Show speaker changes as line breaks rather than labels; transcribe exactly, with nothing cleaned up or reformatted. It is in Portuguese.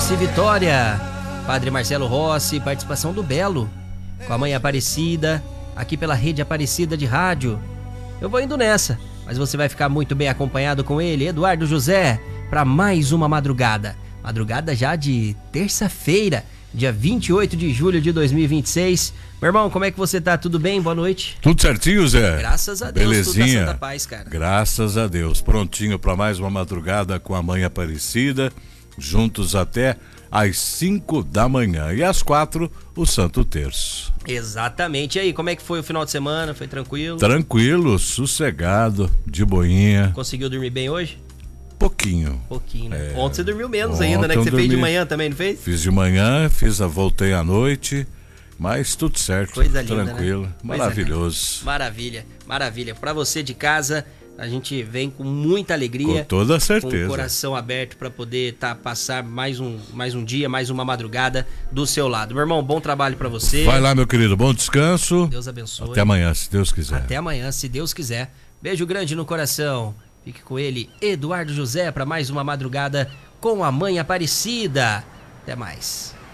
Iraci Vitória, Padre Marcelo Rossi, participação do Belo, com a mãe Aparecida, aqui pela Rede Aparecida de Rádio. Eu vou indo nessa, mas você vai ficar muito bem acompanhado com ele, Eduardo José, para mais uma madrugada. Madrugada já de terça-feira, dia vinte e oito de julho de dois mil e vinte e seis. Meu irmão, como é que você tá? Tudo bem? Boa noite.
Tudo certinho, Zé?
Graças a Deus,
Belezinha.
tudo na Santa Paz, cara.
Graças a Deus. Prontinho para mais uma madrugada com a mãe Aparecida, juntos até às cinco da manhã. E às quatro, o Santo Terço.
Exatamente. E aí, como é que foi o final de semana? Foi tranquilo?
Tranquilo, sossegado, de boinha.
Conseguiu dormir bem hoje?
Pouquinho.
Pouquinho, né?
É,
ontem você dormiu menos ainda, né? Que você
dormi,
fez de manhã também, não fez?
Fiz de manhã, fiz a voltei à noite, mas tudo certo.
Coisa linda,
tranquilo,
né?
maravilhoso.
Maravilha, maravilha. Pra você de casa, a gente vem com muita alegria.
Com toda certeza.
Com o coração aberto pra poder tá, passar mais um, mais um dia, mais uma madrugada do seu lado. Meu irmão, bom trabalho pra você.
Vai lá, meu querido, bom descanso.
Deus abençoe.
Até amanhã, se Deus quiser.
Até amanhã, se Deus quiser. Beijo grande no coração. Fique com ele, Eduardo José, para mais uma madrugada com a mãe Aparecida. Até mais.